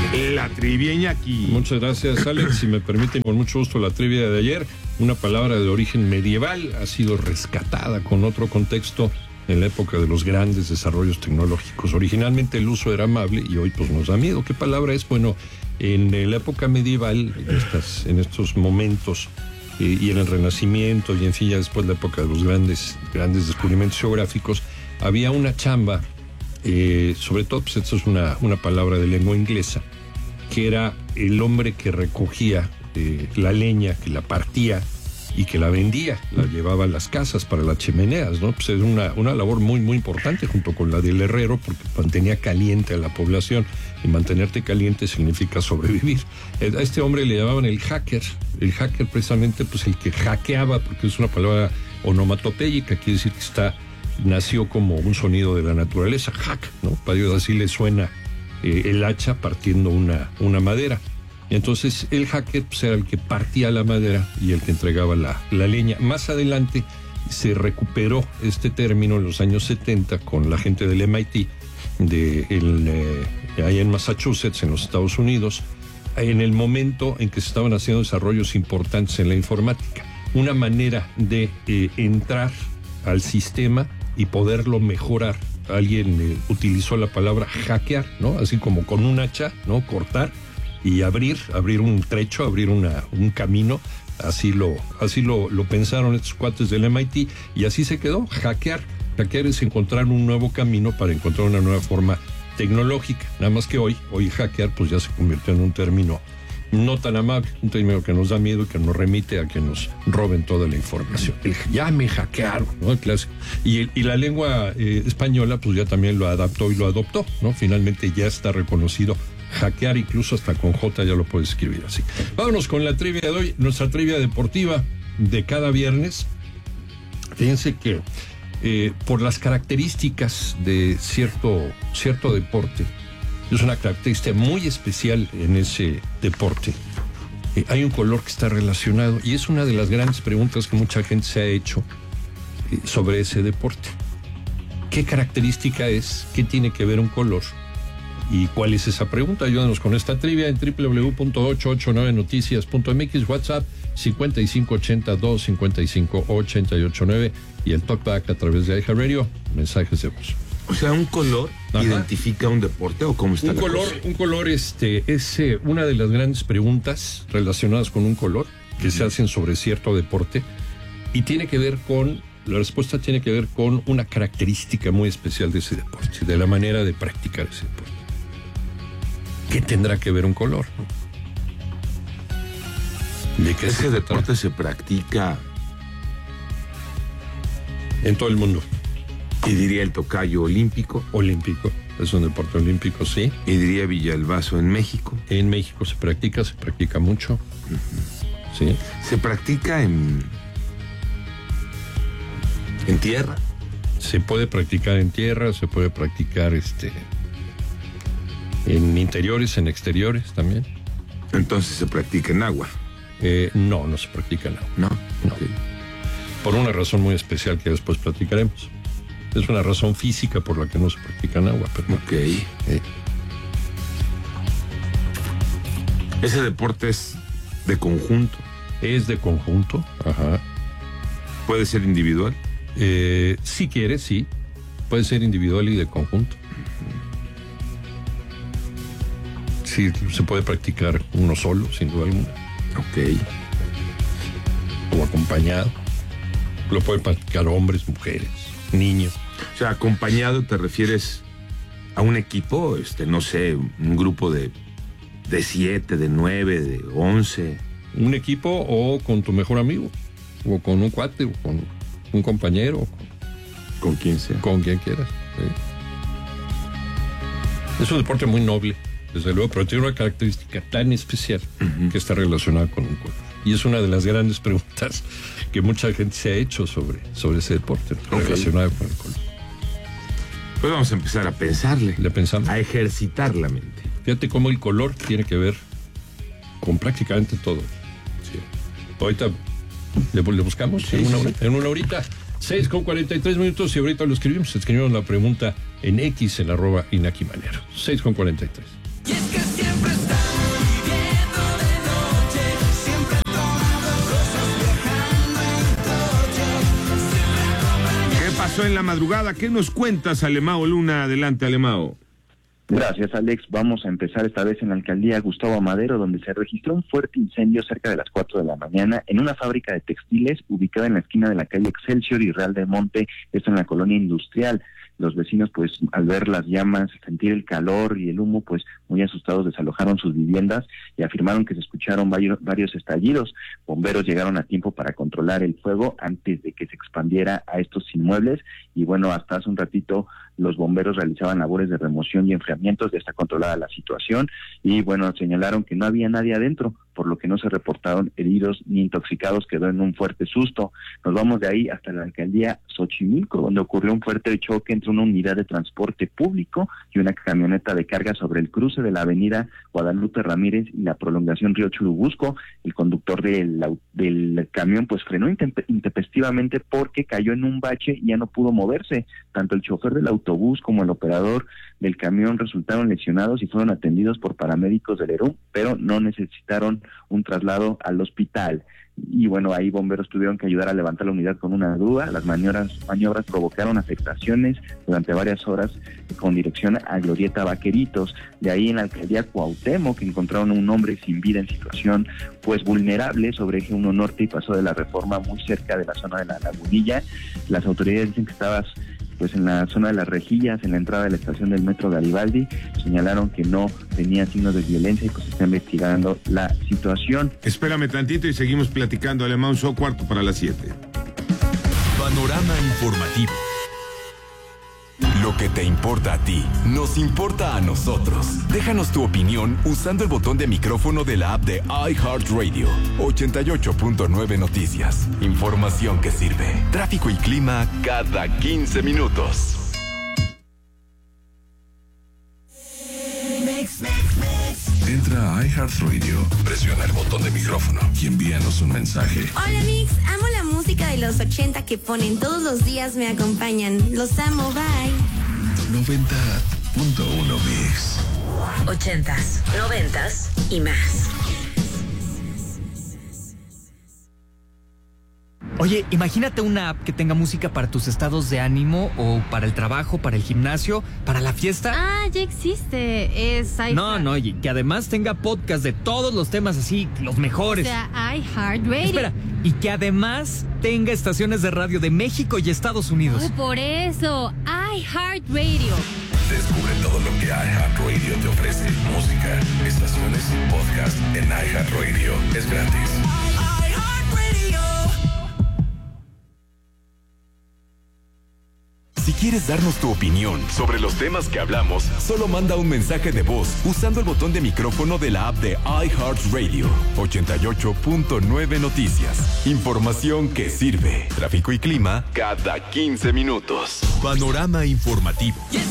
La trivia, Iñaki. Muchas gracias, Alex. Si me permiten, con mucho gusto, la trivia de ayer. Una palabra de origen medieval ha sido rescatada con otro contexto en la época de los grandes desarrollos tecnológicos. Originalmente el uso era amable y hoy pues nos da miedo. ¿Qué palabra es? Bueno, en la época medieval, en estos momentos, y en el Renacimiento, y en fin, ya después de la época de los grandes descubrimientos geográficos, había una chamba, sobre todo, pues esto es una palabra de lengua inglesa, que era el hombre que recogía la leña, que la partía y que la vendía, la llevaba a las casas para las chimeneas, ¿no? Pues es una labor muy, muy importante junto con la del herrero, porque mantenía caliente a la población, y mantenerte caliente significa sobrevivir. A este hombre le llamaban el hacker precisamente, pues el que hackeaba, porque es una palabra onomatopéyica, quiere decir que nació como un sonido de la naturaleza, hack, ¿no? Para ellos así le suena el hacha partiendo una madera. Entonces el hacker pues, era el que partía la madera y el que entregaba la leña. Más adelante se recuperó este término en los años 70 con la gente del MIT, ahí en Massachusetts, en los Estados Unidos, en el momento en que se estaban haciendo desarrollos importantes en la informática. Una manera de entrar al sistema y poderlo mejorar. Alguien utilizó la palabra hackear, ¿no? Así como con un hacha, ¿no? Cortar y abrir un trecho, abrir un camino. Así lo pensaron estos cuates del MIT y así se quedó. Hackear es encontrar un nuevo camino para encontrar una nueva forma tecnológica. Nada más que hoy hackear pues ya se convirtió en un término no tan amable, un término que nos da miedo y que nos remite a que nos roben toda la información. Ya me hackearon, ¿no? El clásico. Y la lengua española pues ya también lo adaptó y lo adoptó, ¿no? Finalmente ya está reconocido hackear, incluso hasta con J ya lo puedes escribir así. Vámonos con la trivia de hoy, nuestra trivia deportiva de cada viernes. Fíjense que por las características de cierto deporte, es una característica muy especial en ese deporte. Hay un color que está relacionado y es una de las grandes preguntas que mucha gente se ha hecho sobre ese deporte. ¿Qué característica es? ¿Qué tiene que ver un color? ¿Y cuál es esa pregunta? Ayúdanos con esta trivia en www.889noticias.mx, WhatsApp 5582-558889 y el talkback a través de iHeartRadio, mensajes de voz. O sea, ¿un color identifica un deporte o cómo está la cosa? Un color es una de las grandes preguntas relacionadas con un color que se hacen sobre cierto deporte y la respuesta tiene que ver con una característica muy especial de ese deporte, de la manera de practicar ese deporte. ¿Qué tendrá que ver un color? ¿De qué ese deporte se practica en todo el mundo? Y diría el tocayo olímpico. Olímpico, es un deporte olímpico, sí. Y diría Villalbazo en México. En México se practica mucho. Uh-huh. Sí. ¿Se practica en tierra? Se puede practicar en tierra, se puede practicar en interiores, en exteriores también. Entonces se practica en agua. No se practica en agua. No. Okay. Por una razón muy especial que después platicaremos. Es una razón física por la que no se practica en agua. Pero ok. ¿Ese deporte es de conjunto? Es de conjunto, ajá. ¿Puede ser individual? Si quieres, sí. Puede ser individual y de conjunto. Sí, se puede practicar uno solo, sin duda alguna. Ok. O acompañado. Lo pueden practicar hombres, mujeres, niños. O sea, acompañado te refieres a un equipo, no sé, un grupo de 7, de 9, de 11. Un equipo o con tu mejor amigo, o con un cuate, o con un compañero. Con quien sea. Con quien quieras. Sí. Es un deporte muy noble, desde luego, pero tiene una característica tan especial que está relacionada con un color. Y es una de las grandes preguntas que mucha gente se ha hecho sobre ese deporte, relacionado con el color. Pues vamos a empezar a pensarle. Le pensamos. A ejercitar la mente. Fíjate cómo el color tiene que ver con prácticamente todo. Sí. Ahorita le buscamos sí, en una horita. 6:43 y ahorita lo escribimos. Escribimos la pregunta en X, en @Iñaki Manero. 6:43. Y es que siempre pasó en la madrugada? ¿Qué nos cuentas, Alemao Luna? Adelante, Alemao. Gracias, Alex. Vamos a empezar esta vez en la alcaldía Gustavo Amadero, donde se registró un fuerte incendio cerca de las 4 de la mañana en una fábrica de textiles ubicada en la esquina de la calle Excelsior y Real del Monte, esto en la colonia industrial. Los vecinos, pues, al ver las llamas, sentir el calor y el humo, pues, muy asustados desalojaron sus viviendas y afirmaron que se escucharon varios estallidos. Bomberos llegaron a tiempo para controlar el fuego antes de que se expandiera a estos inmuebles y, bueno, hasta hace un ratito los bomberos realizaban labores de remoción y enfriamientos. Ya está controlada la situación y, bueno, señalaron que no había nadie adentro, por lo que no se reportaron heridos ni intoxicados. Quedó en un fuerte susto. Nos vamos de ahí hasta la alcaldía Xochimilco, donde ocurrió un fuerte choque entre una unidad de transporte público y una camioneta de carga sobre el cruce de la avenida Guadalupe Ramírez y la prolongación Río Churubusco. El conductor del camión pues frenó intempestivamente porque cayó en un bache y ya no pudo moverse. Tanto el chofer del autobús como el operador del camión resultaron lesionados y fueron atendidos por paramédicos del ERUM, pero no necesitaron un traslado al hospital. Y bueno, ahí bomberos tuvieron que ayudar a levantar la unidad con una grúa. Las maniobras provocaron afectaciones durante varias horas con dirección a Glorieta Vaqueritos. De ahí en la alcaldía Cuauhtémoc, que encontraron a un hombre sin vida en situación pues vulnerable sobre Eje 1 Norte y pasó de la Reforma muy cerca de la zona de la Lagunilla. Las autoridades dicen que estabas pues en la zona de las rejillas, en la entrada de la estación del metro Garibaldi. Señalaron que no tenía signos de violencia y pues se está investigando la situación. Espérame tantito y seguimos platicando, Alemão. Son 6:45. Panorama informativo. Lo que te importa a ti, nos importa a nosotros. Déjanos tu opinión usando el botón de micrófono de la app de iHeartRadio. 88.9 Noticias. Información que sirve. Tráfico y clima cada 15 minutos. Entra a iHeartRadio, presiona el botón de micrófono y envíanos un mensaje. Hola Mix, amo la música de los 80 que ponen todos los días, me acompañan. Los amo, bye. 90.1 Mix. 80s, 90s y más. Oye, imagínate una app que tenga música para tus estados de ánimo o para el trabajo, para el gimnasio, para la fiesta. Ah, ya existe. Es iHeart. No, oye, que además tenga podcast de todos los temas así, los mejores. O sea, iHeartRadio. Espera, y que además tenga estaciones de radio de México y Estados Unidos. Oh, por eso, iHeartRadio. Descubre todo lo que iHeartRadio te ofrece. Música, estaciones, podcast en iHeartRadio. Es gratis. Si quieres darnos tu opinión sobre los temas que hablamos, solo manda un mensaje de voz usando el botón de micrófono de la app de iHeartRadio. 88.9 Noticias. Información que sirve. Tráfico y clima cada 15 minutos. Panorama informativo.